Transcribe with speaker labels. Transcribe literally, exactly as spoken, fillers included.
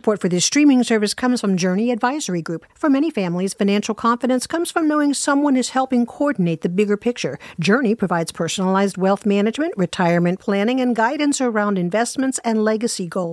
Speaker 1: Support for this streaming service comes from Journey Advisory Group. For many families, financial confidence comes from knowing someone is helping coordinate the bigger picture. Journey provides personalized wealth management, retirement planning, and guidance around investments and legacy goals.